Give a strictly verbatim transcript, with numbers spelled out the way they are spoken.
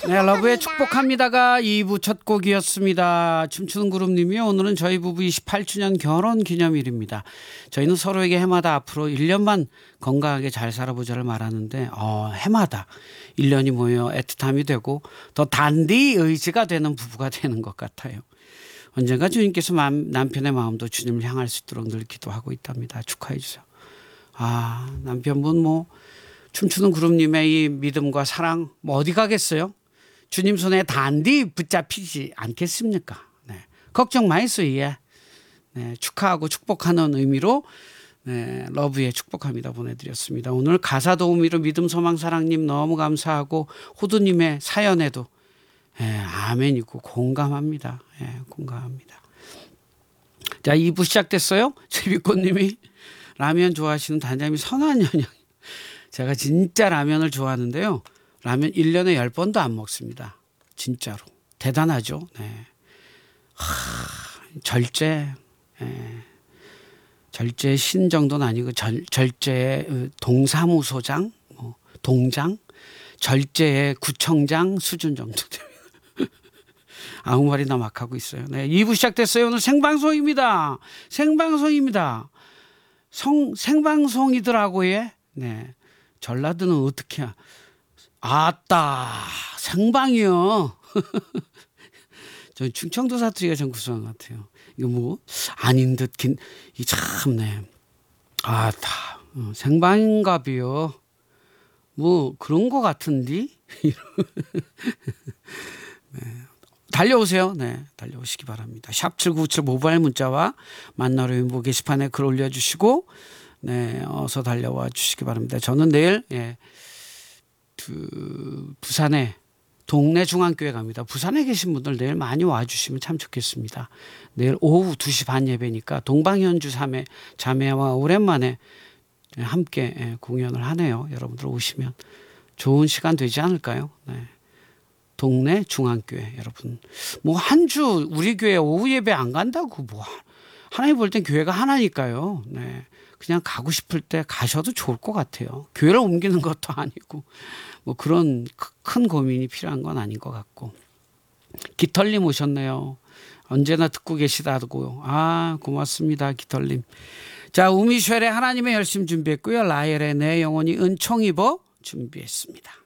네, 러브의 축복합니다가 이 부 첫 곡이었습니다. 춤추는 그룹님이 오늘은 저희 부부 이십팔 주년 결혼 기념일입니다. 저희는 서로에게 해마다 앞으로 일 년만 건강하게 잘 살아보자를 말하는데 어, 해마다 일 년이 모여 애틋함이 되고 더 단디 의지가 되는 부부가 되는 것 같아요. 언젠가 주님께서 마음, 남편의 마음도 주님을 향할 수 있도록 늘 기도하고 있답니다. 축하해 주세요. 아, 남편분 뭐 춤추는 그룹님의 이 믿음과 사랑 뭐 어디 가겠어요? 주님 손에 단디 붙잡히지 않겠습니까? 네. 걱정 마이소 예. 네, 축하하고 축복하는 의미로 네, 러브의 축복합니다 보내드렸습니다. 오늘 가사 도우미로 믿음 소망 사랑님 너무 감사하고 호두님의 사연에도 네, 아멘이고 공감합니다. 네, 공감합니다. 자, 이 부 시작됐어요. 제비꽃님이 라면 좋아하시는 단장님이 선한 연영. 제가 진짜 라면을 좋아하는데요. 라면 일 년에 열 번도 안 먹습니다. 진짜로. 대단하죠. 네. 하, 절제. 네. 절제 신 정도는 아니고 절, 절제의 동사무소장, 뭐 동장, 절제의 구청장 수준 정도 됩니다. 아무 말이나 막 하고 있어요. 네. 이 부 시작됐어요. 오늘 생방송입니다. 생방송입니다. 성, 생방송이더라고요. 네. 전라도는 어떻게 아따 생방이요. 저 충청도 사투리가 좀 구수한 것 같아요. 이거 뭐 아닌 듯 긴 이 참네. 아따 어, 생방인가비요. 뭐 그런 거 같은디. 네. 달려오세요. 네, 달려오시기 바랍니다. 샵 칠구구칠 모바일 문자와 만나러 인보 게시판에 글 올려주시고 네, 어서 달려와 주시기 바랍니다. 저는 내일 예, 그 부산에 동네 중앙교회 갑니다. 부산에 계신 분들 내일 많이 와주시면 참 좋겠습니다. 내일 오후 두 시 반 예배니까 동방현주 자매, 자매와 오랜만에 함께 공연을 하네요. 여러분들 오시면 좋은 시간 되지 않을까요? 네. 동네 중앙교회 여러분 뭐 한 주 우리 교회 오후 예배 안 간다고 뭐 하나님 볼 땐 교회가 하나니까요. 네. 그냥 가고 싶을 때 가셔도 좋을 것 같아요. 교회를 옮기는 것도 아니고 뭐 그런 큰 고민이 필요한 건 아닌 것 같고. 깃털님 오셨네요. 언제나 듣고 계시다고요. 아 고맙습니다 깃털님. 자 우미쉘의 하나님의 열심 준비했고요. 라헬의 내 영혼이 은총 입어 준비했습니다.